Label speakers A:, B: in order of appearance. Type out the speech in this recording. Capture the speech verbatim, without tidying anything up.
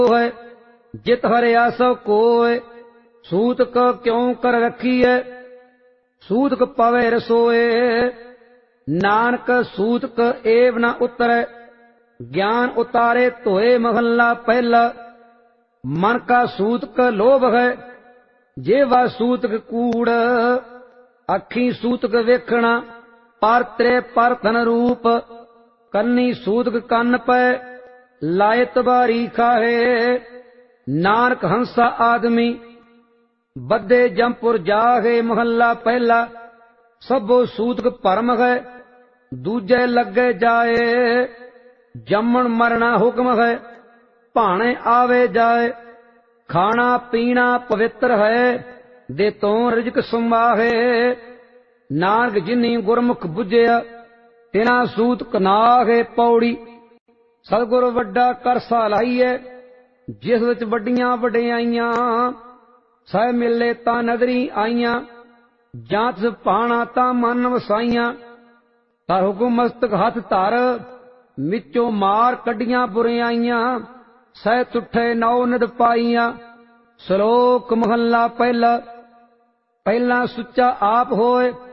A: है, जित हरिया सब कोय। सूतक क्यों कर रखी है, सूतक पवे रसोए। नानक सूतक एव न उतरै, ज्ञान उतारे तोए। महला पहला। मन का सूतक लोभ है, जेवा सूतक कूड़। अखी सूतक वेखना, पर त्रे पर धन रूप। कन्नी सूतक कन्न पै, लायत बारी खाहे। नानक हंसा आदमी, बदे जमपुर जाहे। महला पहला। सबो सूतक भरम है, दूजे लगे जाए। जमन मरना हुक्म है, भाणे आवे जाए। खाना पीना पवित्र है, दे तो रिजक सुमाहे। नानक जिनी गुरमुख बुझिया, तिना सूतक नाहे। पौड़ी। सतगुर वड्डा करसा लाईए, जिस विच वड्डियां वडियाईयां। सह मिले तां नदरी आईयां, जां तिस पाना तां मन वसाईयां। तां हुकुम मस्तक हथ धर, मिचों मार कड्डियां बुरियाईयां। सह तुठे नौ निद पाईयां। श्लोक महला पहला। पहला सुच्चा आप होए,